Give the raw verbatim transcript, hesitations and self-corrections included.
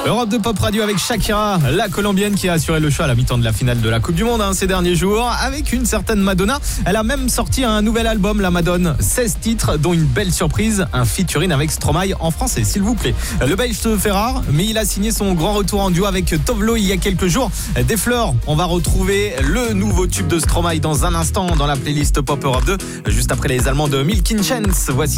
Europe deux Pop Radio avec Shakira, la Colombienne qui a assuré le show à la mi-temps de la finale de la Coupe du Monde hein, ces derniers jours. Avec une certaine Madonna, elle a même sorti un nouvel album, la Madone. seize titres, dont une belle surprise, un featuring avec Stromae en français, s'il vous plaît. Le Belge se fait rare, mais il a signé son grand retour en duo avec Tovlo il y a quelques jours. Des fleurs, on va retrouver le nouveau tube de Stromae dans un instant dans la playlist Pop Europe deux, juste après les Allemands de Milk Chance. Voici